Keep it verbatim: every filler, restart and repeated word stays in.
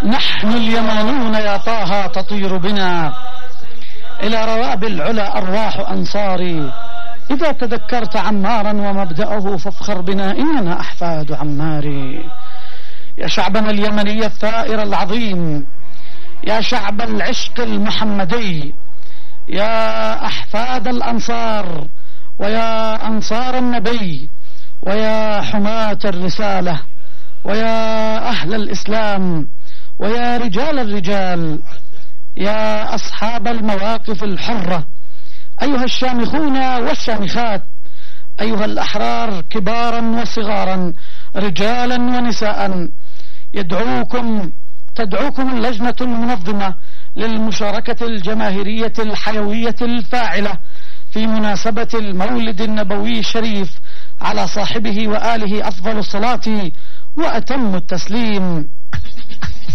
نحن اليمانون يا طه تطير بنا إلى رواب العلا أرواح أنصاري. إذا تذكرت عمارا ومبدأه فافخر بنا إننا أحفاد عماري. يا شعبنا اليمني الثائر العظيم، يا شعب العشق المحمدي، يا أحفاد الأنصار ويا أنصار النبي ويا حماة الرسالة ويا أهل الإسلام ويا رجال الرجال، يا أصحاب المواقف الحرة، أيها الشامخون والشامخات، أيها الأحرار كبارا وصغارا، رجالا ونساء، يدعوكم تدعوكم اللجنة المنظمة للمشاركة الجماهيرية الحيوية الفاعلة في مناسبة المولد النبوي الشريف على صاحبه وآله أفضل الصلاة وأتم التسليم.